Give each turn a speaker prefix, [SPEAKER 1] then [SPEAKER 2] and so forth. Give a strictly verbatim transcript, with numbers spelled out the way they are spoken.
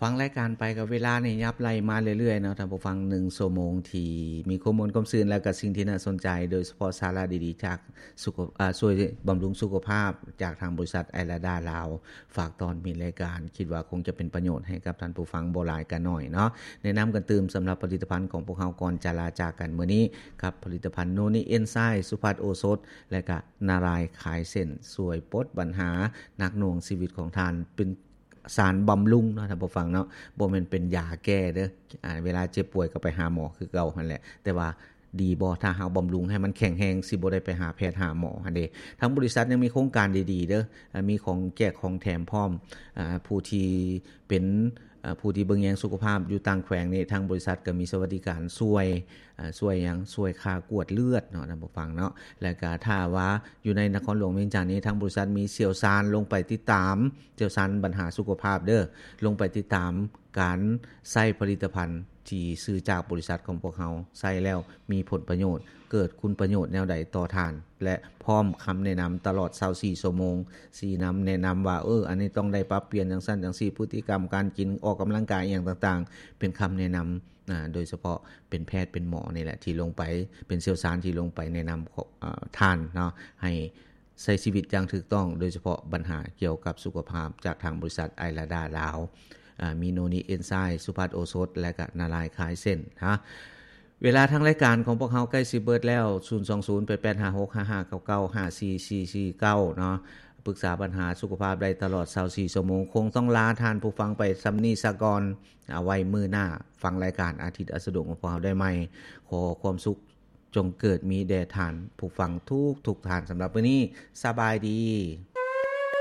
[SPEAKER 1] ฟังรายการไปกับเวลานี่ยับไล่มาเรื่อยๆเนาะท่านผู้ฟังหนึ่งชั่วโมงที่มีข้อมูลความซื่นและก็สิ่งที่น่าสนใจโดยเฉพาะสาระดีๆจากสุขอ่าช่วยบำรุงสุขภาพจากทางบริษัทไอราดาลาวฝากตอนมีรายการคิดว่าคงจะเป็นประโยชน์ให้กับท่านผู้ฟังบ่หลายกันหน่อยเนาะแนะนำกันตื่มสำหรับผลิตภัณฑ์ของพวกเฮาก่อนจะลาจากกันมื้อนี้ครับผลิตภัณฑ์โนนิเอนไซม์สุภัทรโอสถและก็นารายขายเส้นช่วยปลดปัญหาหนักหน่วงชีวิตของท่านเป็นสารบำรุงเนาะท่านผู้ฟังเนาะบ่แม่นเป็นยาแก้เด้ออ่าเวลาเจ็บป่วยก็ไปหาหมอคือเก่าหั่นแหละแต่ว่าดีบ่ถ้าเฮาบำรุงให้มันแข็งแรงสิบ่ได้ไปหาแพทย์หาหมอหั่นเด้ทั้งบริษัทยังมีโครงการดีๆเด้อมีของแจกของแถมพร้อมอ่าผู้ที่เป็นอ่าผู้ที่เบิ่งแยงสุขภาพอยู่ต่างแขวงนี่ทางบริษัทก็มีสวัสดิการช่วยอ่าช่วยหยังช่วยค่ากวดเลือดเนาะท่านผู้ฟังเนาะแล้วก็ถ้าว่าอยู่ในนครหลวงเวียงจันทน์นี้ทางบริษัทมีเชี่ยวชาญลงไปติดตามเชี่ยวชาญปัญหาสุขภาพเด้อลงไปติดตามการใช้ผลิตภัณฑ์ที่ซื้อจากบริษัทของพวกเราใช้แล้วมีผลประโยชน์เกิดคุณประโยชน์แนวใดต่อท่านและพร้อมคำแนะนำตลอดยี่สิบสี่ชั่วโมงสี่นำแนะนำว่าเอออันนี้ต้องได้ปรับเปลี่ยนจังซั่นจังซี่พฤติกรรมการกินออกกำลังกายอย่างต่างๆเป็นคำแนะนำอ่าโดยเฉพาะเป็นแพทย์เป็นหมอนี่แหละที่ลงไปเป็นเชี่ยวชาญที่ลงไปแนะนำอ่าท่านเนาะให้ใช้ชีวิตอย่างถูกต้องโดยเฉพาะปัญหาเกี่ยวกับสุขภาพจากทางบริษัทไอราดาลาวมีโนนิเอนไซม์สุภัทรโอสถและก็นารายขายเส้นนะเวลาทางรายการของพวกเฮาใกล้สิเบิดแล้วศูนย์ สอง ศูนย์ แปด แปด ห้า หก ห้า ห้า เก้า เก้า ห้า สี่ สี่ สี่ เก้าเนาะปรึกษาปัญหาสุขภาพได้ตลอดยี่สิบสี่ชั่วโมงคงต้องลาท่านผู้ฟังไปซำนี้ซะก่อนเอาไว้มื้อหน้าฟังรายการอาทิตย์อัสดงของพวกเฮาได้ใหม่ขอความสุขจงเกิดมีแด่ท่านผู้ฟังทุกทุกท่านสำหรับมื้อนี้สบายดี